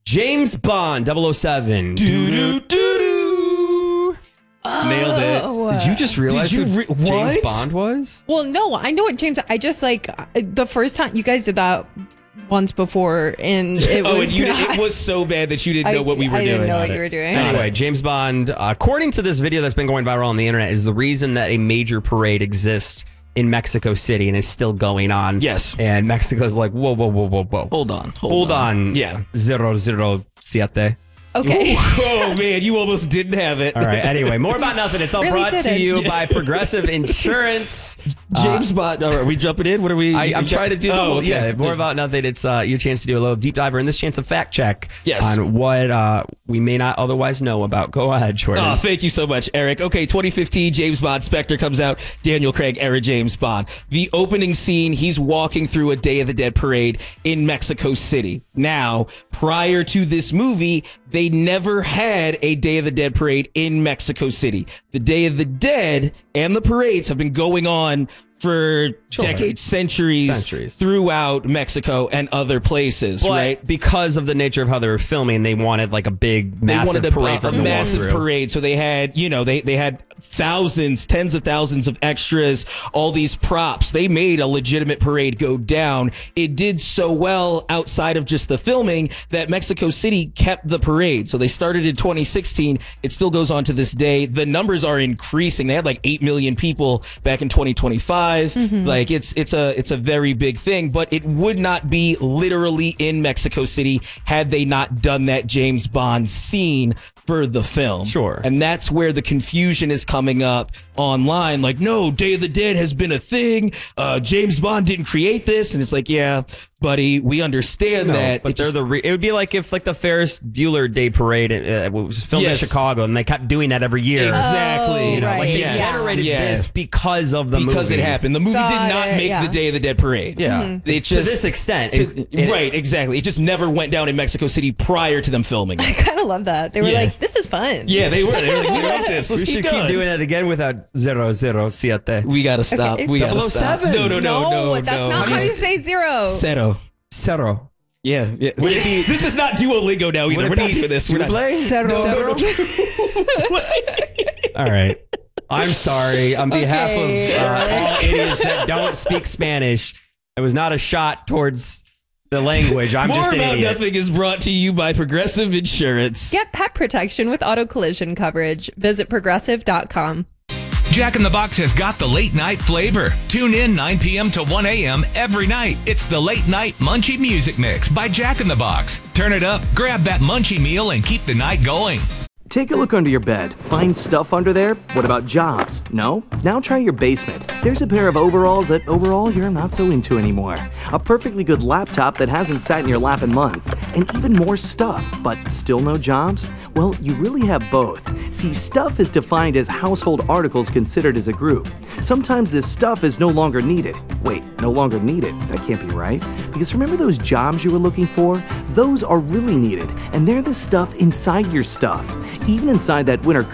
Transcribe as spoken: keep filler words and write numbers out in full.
James Bond double oh seven. Do-do-do-do. Nailed it. Oh. Did you just realize Did you who re- James what? Bond was? Well, no, I know what James. I just like the first time you guys did that once before, and it oh, was and you, not, it was so bad that you didn't I, know what we were I doing. didn't know what Got you it. were doing. Anyway, James Bond, uh, according to this video that's been going viral on the internet, is the reason that a major parade exists in Mexico City and is still going on. Yes. And Mexico's like, whoa, whoa, whoa, whoa, whoa. Hold on. Hold, Hold on. Yeah. Zero, zero, siete. Okay. Oh, man, you almost didn't have it. All right. Anyway, more about nothing. It's all Really brought to didn't. you by Progressive Insurance. James Bond. All right, are we jumping in? What are we? I, I'm trying to do the Oh, whole, okay. yeah, more about nothing. It's uh, your chance to do a little deep diver, and this chance to fact check Yes. on what uh, we may not otherwise know about. Go ahead, Jordan. Oh, thank you so much, Eric. Okay, twenty fifteen, James Bond, Spectre comes out. Daniel Craig, era James Bond. The opening scene, he's walking through a Day of the Dead parade in Mexico City. Now, prior to this movie, they never had a Day of the Dead parade in Mexico City. The Day of the Dead and the parades have been going on for Sure. decades, centuries, Centuries. throughout Mexico and other places, But right? because of the nature of how they were filming, they wanted like a big, They massive wanted a, parade a for them to walk massive through. parade. So they had, you know, they, they had thousands, tens of thousands of extras, all these props. They made a legitimate parade go down. It did so well outside of just the filming that Mexico City kept the parade. So they started in twenty sixteen. It still goes on to this day. The numbers are increasing. They had like eight million people back in twenty twenty-five. Like it's it's a it's a very big thing, but it would not be literally in Mexico City had they not done that James Bond scene for the film. Sure. And that's where the confusion is coming up online. Like, no, Day of the Dead has been a thing. Uh, James Bond didn't create this. And it's like, yeah, buddy, we understand No, that. but It they're just- the. Re- it would be like if like the Ferris Bueller Day Parade uh, was filmed Yes. in Chicago, and they kept doing that every year. Exactly. You know, like they Right, yes. generated Yeah. this because of the because movie. it happened. The movie Got did not it, make yeah. the Day of the Dead parade. Yeah, It to just, this extent, to- it- it- right, exactly. It just never went down in Mexico City prior to them filming I it. kind of love that. They were Yeah. like, "This is fun." Yeah, they were. They were like, we like this. Let's we should keep, keep going. doing it again without zero zero siete. We gotta stop. Okay. We gotta double oh stop. seven. No, no, no, no, no, that's no. not how you say zero. Cero. Zero. Yeah, yeah. This is not Duolingo now either. Would it We're not be doing this. We're not. Double? Zero. All right. I'm sorry. On behalf Okay. of uh, all idiots that don't speak Spanish, it was not a shot towards the language. I'm More just an About idiot. Nothing is brought to you by Progressive Insurance. Get pet protection with auto collision coverage. Visit progressive dot com. Jack in the Box has got the late night flavor. Tune in nine p.m. to one a.m. every night. It's the Late Night Munchie Music Mix by Jack in the Box. Turn it up, grab that munchie meal, and keep the night going. Take a look under your bed. Find stuff under there? What about jobs? No? Now try your basement. There's a pair of overalls that overall you're not so into anymore. A perfectly good laptop that hasn't sat in your lap in months. And even more stuff, but still no jobs? Well, you really have both. See, stuff is defined as household articles considered as a group. Sometimes this stuff is no longer needed. Wait, no longer needed? That can't be right. Because remember those jobs you were looking for? Those are really needed, and they're the stuff inside your stuff. Even inside that winter